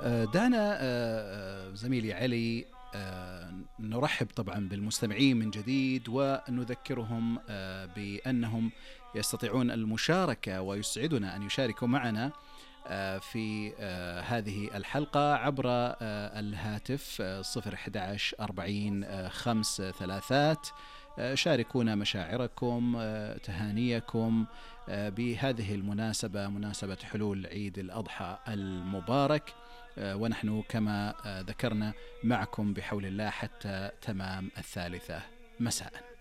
دعنا زميلي علي نرحب طبعا بالمستمعين من جديد، ونذكرهم بأنهم يستطيعون المشاركة، ويسعدنا أن يشاركوا معنا في هذه الحلقة عبر الهاتف 011 40 5 3. شاركونا مشاعركم، تهانيكم بهذه المناسبة، مناسبة حلول عيد الأضحى المبارك، ونحن كما ذكرنا معكم بحول الله حتى تمام 3 مساء.